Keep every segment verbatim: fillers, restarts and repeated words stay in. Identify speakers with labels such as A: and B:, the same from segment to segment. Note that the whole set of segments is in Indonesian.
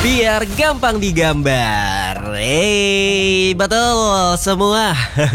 A: biar gampang digambar. Eh, betul semua.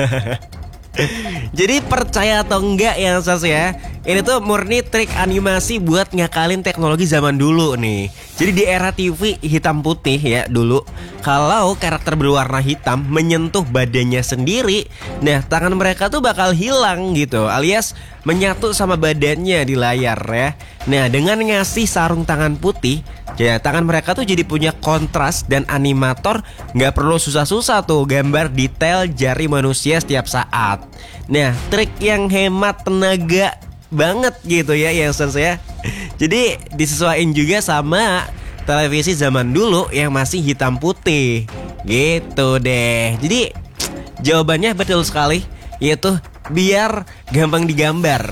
A: Jadi percaya atau enggak ya Sas ya, ini tuh murni trik animasi buat ngakalin teknologi zaman dulu nih. Jadi di era T V hitam putih ya dulu, kalau karakter berwarna hitam menyentuh badannya sendiri, nah tangan mereka tuh bakal hilang gitu, alias menyatu sama badannya di layar ya. Nah dengan ngasih sarung tangan putih, ya tangan mereka tuh jadi punya kontras dan animator nggak perlu susah-susah tuh gambar detail jari manusia setiap saat. Nah trik yang hemat tenaga banget gitu ya yang saya. Jadi disesuaikan juga sama televisi zaman dulu yang masih hitam putih gitu deh. Jadi jawabannya betul sekali, yaitu biar gampang digambar.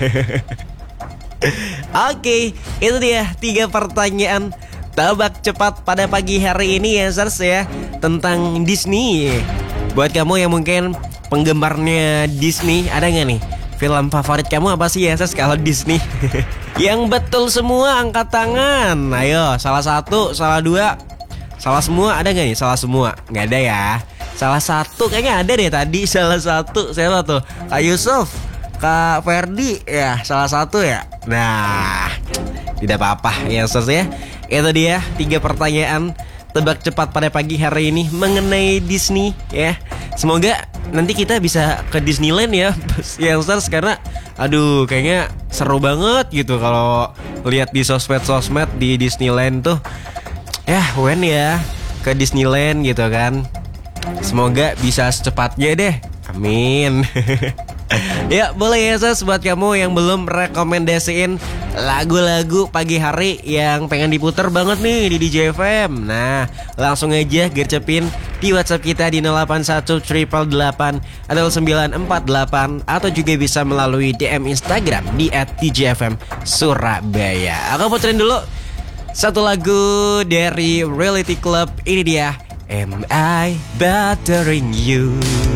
A: Oke, itu dia tiga pertanyaan tebak cepat pada pagi hari ini ya Sars ya, tentang Disney. Buat kamu yang mungkin penggemarnya Disney, ada nggak nih film favorit kamu apa sih ya Sars kalau Disney? Yang betul semua angkat tangan. Ayo, salah satu, salah dua, salah semua, ada nggak nih? Salah semua, nggak ada ya. Salah satu kayaknya ada deh tadi. Salah satu, siapa tuh? Kak Yusuf, Kak Ferdi, ya salah satu ya. Nah, tidak apa-apa ya Sars ya. Itu dia tiga pertanyaan tebak cepat pada pagi hari ini mengenai Disney ya. Semoga nanti kita bisa ke Disneyland ya Youngsters, karena aduh kayaknya seru banget gitu kalau lihat di sosmed-sosmed di Disneyland tuh. Ya when ya ke Disneyland gitu kan. Semoga bisa secepatnya deh. Amin. Ya boleh ya Sos, buat kamu yang belum rekomendasiin lagu-lagu pagi hari yang pengen diputer banget nih di D J F M, nah langsung aja gercepin di WhatsApp kita di nol delapan satu delapan delapan atau sembilan empat delapan, atau juga bisa melalui D M Instagram di at D J F M Surabaya. Aku puterin dulu satu lagu dari Reality Club, ini dia Am I Bothering You.